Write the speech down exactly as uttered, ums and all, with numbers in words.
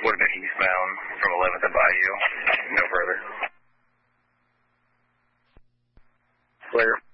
would have been eastbound from eleventh and Bayou, no further. Clear.